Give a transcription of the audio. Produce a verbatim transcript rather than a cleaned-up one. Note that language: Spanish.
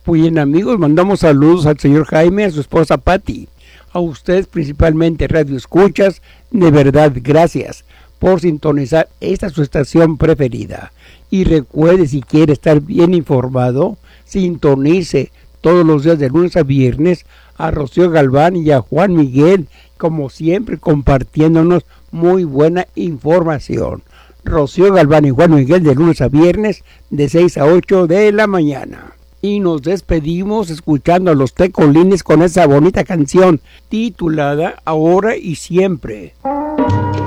Pues bien, amigos, mandamos saludos al señor Jaime, a su esposa Patti, a ustedes principalmente, Radio Escuchas. De verdad, gracias por sintonizar esta su estación preferida. Y recuerde, si quiere estar bien informado, sintonice todos los días de lunes a viernes a Rocío Galván y a Juan Miguel, como siempre compartiéndonos muy buena información. Rocío Galván y Juan Miguel de lunes a viernes de seis a ocho de la mañana. Y nos despedimos escuchando a los Tecolines con esa bonita canción titulada Ahora y Siempre.